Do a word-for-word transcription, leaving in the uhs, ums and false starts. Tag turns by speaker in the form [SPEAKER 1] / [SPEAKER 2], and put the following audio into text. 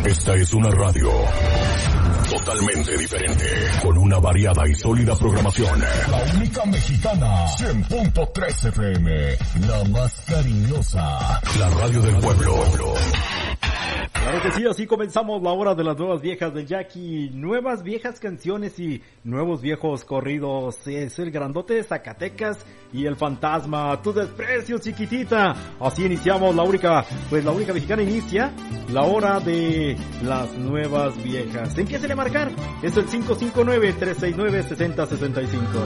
[SPEAKER 1] Esta es una radio totalmente diferente, con una variada y sólida programación.
[SPEAKER 2] La única mexicana, cien punto tres F M, la más cariñosa.
[SPEAKER 1] La radio del pueblo.
[SPEAKER 3] Claro que sí, así comenzamos la hora de las nuevas viejas de Jackie. Nuevas viejas canciones y nuevos viejos corridos. Es el grandote de Zacatecas y el fantasma. Tu desprecio, chiquitita. Así iniciamos la única, pues la única mexicana inicia la hora de las nuevas viejas. Empiecen a marcar. Es el cinco cinco nueve, tres seis nueve, seis cero seis cinco.